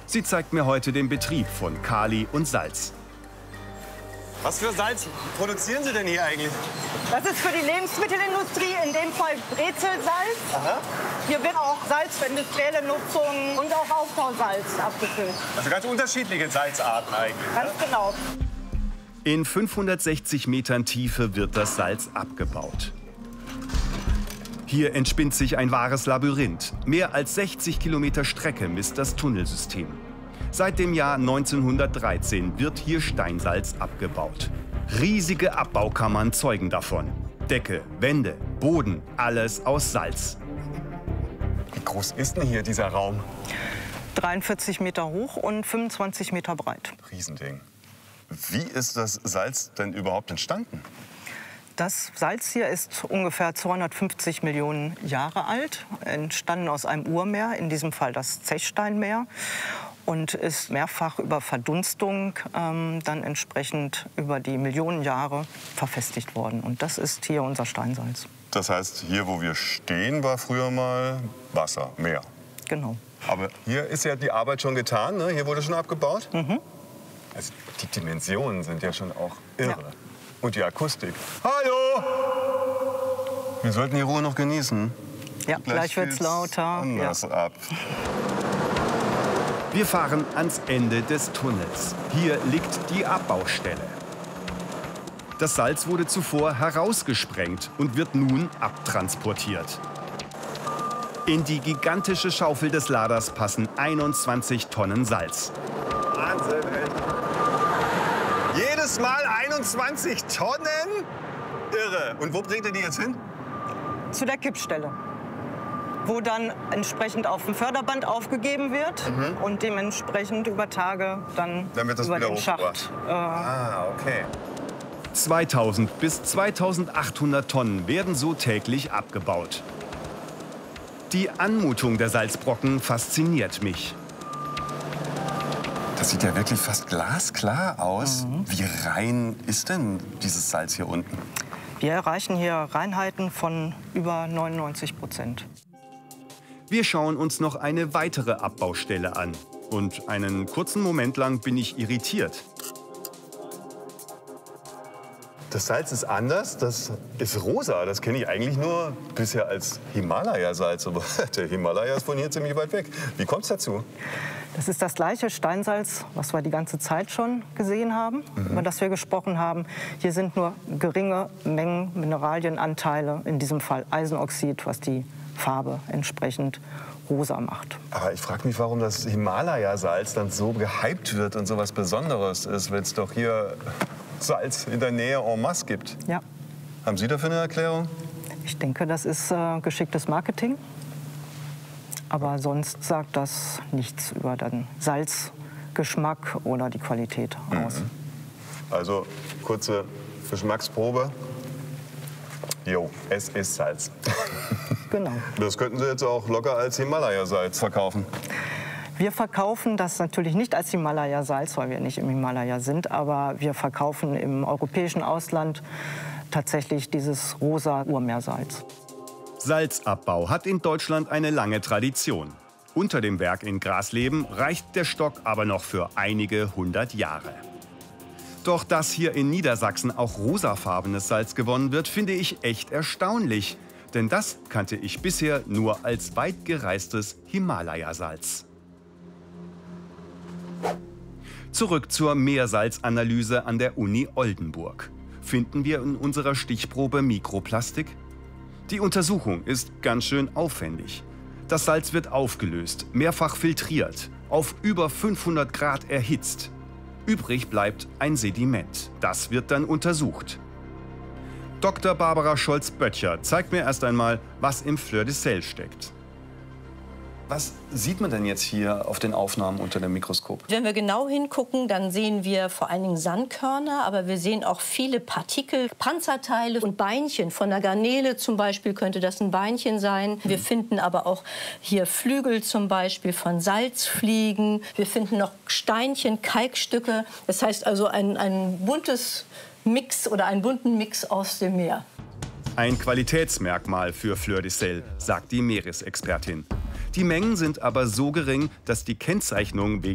Sie zeigt mir heute den Betrieb von Kali und Salz. Was für Salz produzieren Sie denn hier eigentlich? Das ist für die Lebensmittelindustrie, in dem Fall Brezelsalz. Aha. Hier wird auch Salz für industrielle Nutzung und auch Aufbausalz abgefüllt. Also ganz unterschiedliche Salzarten eigentlich. Ganz genau. In 560 Metern Tiefe wird das Salz abgebaut. Hier entspinnt sich ein wahres Labyrinth. Mehr als 60 Kilometer Strecke misst das Tunnelsystem. Seit dem Jahr 1913 wird hier Steinsalz abgebaut. Riesige Abbaukammern zeugen davon. Decke, Wände, Boden, alles aus Salz. Wie groß ist denn hier dieser Raum? 43 Meter hoch und 25 Meter breit. Riesending. Wie ist das Salz denn überhaupt entstanden? Das Salz hier ist ungefähr 250 Millionen Jahre alt, entstanden aus einem Urmeer, in diesem Fall das Zechsteinmeer, und ist mehrfach über Verdunstung dann entsprechend über die Millionen Jahre verfestigt worden. Und das ist hier unser Steinsalz. Das heißt, hier, wo wir stehen, war früher mal Wasser, Meer. Genau. Aber hier ist ja die Arbeit schon getan, ne? Hier wurde schon abgebaut. Mhm. Also die Dimensionen sind ja schon auch irre. Ja. Und die Akustik. Hallo! Wir sollten die Ruhe noch genießen. Ja, gleich wird's lauter. Anders ab. Wir fahren ans Ende des Tunnels. Hier liegt die Abbaustelle. Das Salz wurde zuvor herausgesprengt und wird nun abtransportiert. In die gigantische Schaufel des Laders passen 21 Tonnen Salz. Wahnsinn, ey. Jedes Mal 21 Tonnen? Irre. Und wo bringt ihr die jetzt hin? Zu der Kippstelle, wo dann entsprechend auf dem Förderband aufgegeben wird und dementsprechend über Tage dann wird das über wieder den Schacht. Okay. 2000 bis 2800 Tonnen werden so täglich abgebaut. Die Anmutung der Salzbrocken fasziniert mich. Das sieht ja wirklich fast glasklar aus. Wie rein ist denn dieses Salz hier unten? Wir erreichen hier Reinheiten von über 99%. Wir schauen uns noch eine weitere Abbaustelle an. Und einen kurzen Moment lang bin ich irritiert. Das Salz ist anders, das ist rosa. Das kenne ich eigentlich nur bisher als Himalaya-Salz. Aber der Himalaya ist von hier ziemlich weit weg. Wie kommt es dazu? Das ist das gleiche Steinsalz, was wir die ganze Zeit schon gesehen haben, über das wir gesprochen haben. Hier sind nur geringe Mengen Mineralienanteile, in diesem Fall Eisenoxid, was die Farbe entsprechend rosa macht. Aber ich frage mich, warum das Himalaya-Salz dann so gehypt wird und so was Besonderes ist, wenn es doch hier Salz in der Nähe en masse gibt. Ja. Haben Sie dafür eine Erklärung? Ich denke, das ist geschicktes Marketing. Aber sonst sagt das nichts über den Salzgeschmack oder die Qualität aus. Also kurze Geschmacksprobe. Jo, es ist Salz. Genau. Das könnten Sie jetzt auch locker als Himalaya-Salz verkaufen. Wir verkaufen das natürlich nicht als Himalaya-Salz, weil wir nicht im Himalaya sind, aber wir verkaufen im europäischen Ausland tatsächlich dieses rosa Urmeersalz. Salzabbau hat in Deutschland eine lange Tradition. Unter dem Werk in Grasleben reicht der Stock aber noch für einige 100 Jahre. Doch dass hier in Niedersachsen auch rosafarbenes Salz gewonnen wird, finde ich echt erstaunlich. Denn das kannte ich bisher nur als weit gereistes Himalaya-Salz. Zurück zur Meersalzanalyse an der Uni Oldenburg. Finden wir in unserer Stichprobe Mikroplastik? Die Untersuchung ist ganz schön aufwendig. Das Salz wird aufgelöst, mehrfach filtriert, auf über 500 Grad erhitzt. Übrig bleibt ein Sediment. Das wird dann untersucht. Dr. Barbara Scholz-Böttcher zeigt mir erst einmal, was im Fleur de Sel steckt. Was sieht man denn jetzt hier auf den Aufnahmen unter dem Mikroskop? Wenn wir genau hingucken, dann sehen wir vor allen Dingen Sandkörner, aber wir sehen auch viele Partikel, Panzerteile und Beinchen. Von der Garnele zum Beispiel könnte das ein Beinchen sein. Wir finden aber auch hier Flügel zum Beispiel von Salzfliegen. Wir finden noch Steinchen, Kalkstücke. Das heißt also ein buntes Mix oder einen bunten Mix aus dem Meer. Ein Qualitätsmerkmal für Fleur de Sel, sagt die Meeresexpertin. Die Mengen sind aber so gering, dass die Kennzeichnung wegen